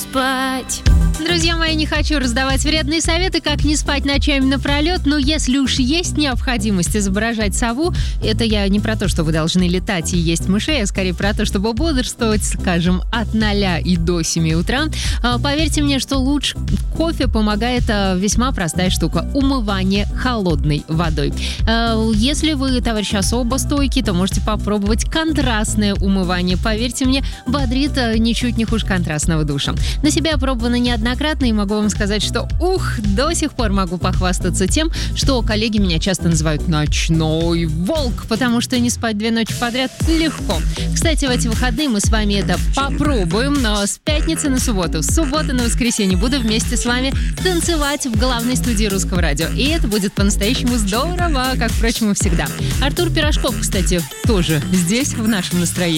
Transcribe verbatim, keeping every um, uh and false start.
спать. Друзья мои, не хочу раздавать вредные советы, как не спать ночами напролет, но если уж есть необходимость изображать сову, это я не про то, что вы должны летать и есть мышей, а скорее про то, чтобы бодрствовать, скажем, от ноля и до семи утра. Поверьте мне, что лучше кофе помогает весьма простая штука – умывание холодной водой. Если вы, товарищ, особо стойкий, то можете попробовать контрастное умывание. Поверьте мне, бодрит ничуть не хуже контрастного душа. На себя пробовано неоднократно, и могу вам сказать, что ух, до сих пор могу похвастаться тем, что коллеги меня часто называют «ночной волк», потому что не спать две ночи подряд легко. Кстати, в эти выходные мы с вами это попробуем, но с пятницы на субботу, с субботы на воскресенье буду вместе с вами танцевать в главной студии Русского радио. И это будет по-настоящему здорово, как, впрочем, и всегда. Артур Пирожков, кстати, тоже здесь, в нашем настроении.